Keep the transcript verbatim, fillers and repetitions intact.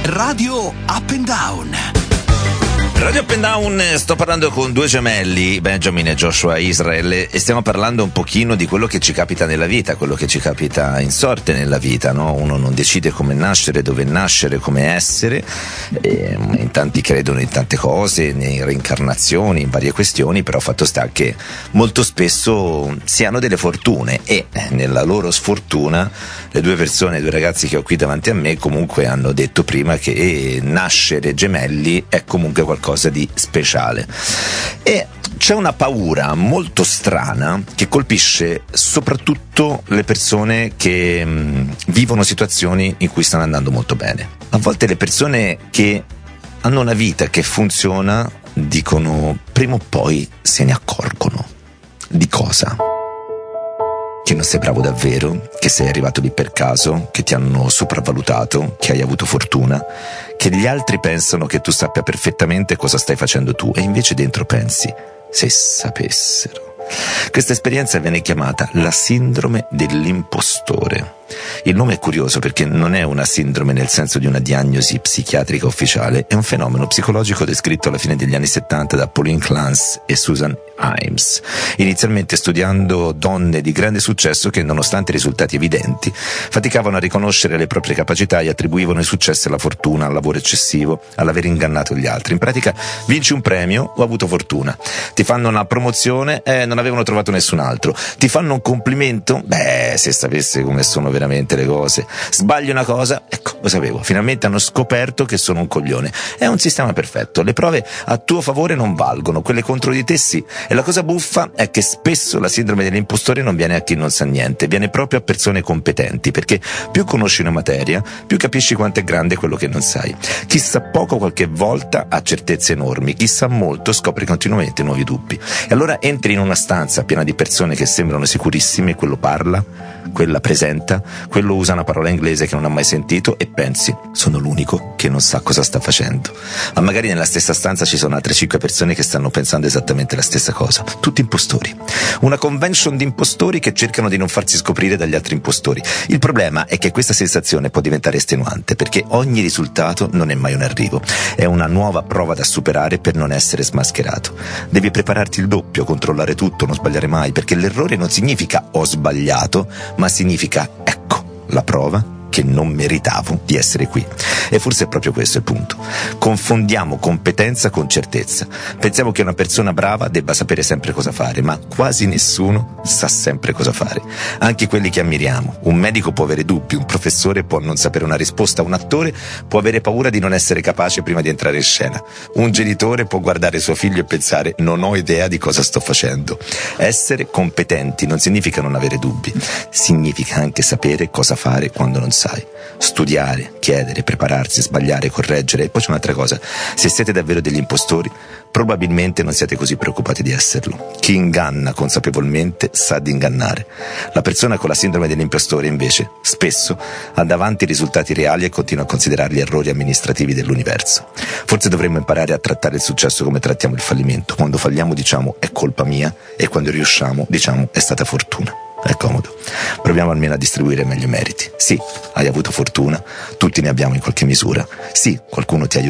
Radio Up and Down. Radio Up and Down, sto parlando con due gemelli, Benjamin e Joshua Israel, e stiamo parlando un pochino di quello che ci capita nella vita, quello che ci capita in sorte nella vita, no? Uno non decide come nascere, dove nascere, come essere, e in tanti credono in tante cose, in reincarnazioni, in varie questioni, però fatto sta che molto spesso si hanno delle fortune e nella loro sfortuna le due persone, i due ragazzi che ho qui davanti a me comunque hanno detto prima che nascere gemelli è comunque qualcosa di speciale, e c'è una paura molto strana che colpisce soprattutto le persone che mh, vivono situazioni in cui stanno andando molto bene. A volte le persone che hanno una vita che funziona dicono prima o poi se ne accorgono. Di cosa? Che non sei bravo davvero, che sei arrivato lì per caso, che ti hanno sopravvalutato, che hai avuto fortuna, che gli altri pensano che tu sappia perfettamente cosa stai facendo tu, e invece dentro pensi, se sapessero. Questa esperienza viene chiamata la sindrome dell'impostore. Il nome è curioso perché non è una sindrome nel senso di una diagnosi psichiatrica ufficiale, è un fenomeno psicologico descritto alla fine degli anni settanta da Pauline Clance e Susan Imes, inizialmente studiando donne di grande successo che, nonostante risultati evidenti, faticavano a riconoscere le proprie capacità e attribuivano i successi alla fortuna, al lavoro eccessivo, all'aver ingannato gli altri. In pratica, vinci un premio, ho avuto fortuna. Ti fanno una promozione, eh, non avevano trovato nessun altro. Ti fanno un complimento, beh, se sapesse come sono veramente le cose. Sbagli una cosa, ecco, lo sapevo, finalmente hanno scoperto che sono un coglione. È un sistema perfetto, le prove a tuo favore non valgono, quelle contro di te sì. E la cosa buffa è che spesso la sindrome dell'impostore non viene a chi non sa niente, viene proprio a persone competenti, perché più conosci una materia, più capisci quanto è grande quello che non sai. Chi sa poco qualche volta ha certezze enormi, chi sa molto scopre continuamente nuovi dubbi. E allora entri in una stanza piena di persone che sembrano sicurissime, quello parla, quella presenta, quello usa una parola inglese che non ha mai sentito, e pensi, sono l'unico che non sa cosa sta facendo. Ma magari nella stessa stanza ci sono altre cinque persone che stanno pensando esattamente la stessa cosa, tutti impostori. Una convention di impostori che cercano di non farsi scoprire dagli altri impostori. Il problema è che questa sensazione può diventare estenuante, perché ogni risultato non è mai un arrivo, è una nuova prova da superare per non essere smascherato. Devi prepararti il doppio, controllare tutto, non sbagliare mai, perché l'errore non significa ho sbagliato, ma significa ecco la prova che non meritavo di essere qui. E forse è proprio questo il punto. Confondiamo competenza con certezza. Pensiamo che una persona brava debba sapere sempre cosa fare, ma quasi nessuno sa sempre cosa fare. Anche quelli che ammiriamo. Un medico può avere dubbi, un professore può non sapere una risposta, un attore può avere paura di non essere capace prima di entrare in scena. Un genitore può guardare suo figlio e pensare non ho idea di cosa sto facendo. Essere competenti non significa non avere dubbi, significa anche sapere cosa fare quando non sai. Studiare, chiedere, prepararsi, sbagliare, correggere. E poi c'è un'altra cosa: se siete davvero degli impostori, probabilmente non siete così preoccupati di esserlo. Chi inganna consapevolmente sa di ingannare. La persona con la sindrome dell'impostore invece spesso ha davanti risultati reali e continua a considerarli errori amministrativi dell'universo. Forse dovremmo imparare a trattare il successo come trattiamo il fallimento. Quando falliamo diciamo è colpa mia, e quando riusciamo diciamo è stata fortuna. È comodo. Proviamo almeno a distribuire meglio i meriti. Sì, hai avuto fortuna, tutti ne abbiamo in qualche misura. Sì, qualcuno ti aiuta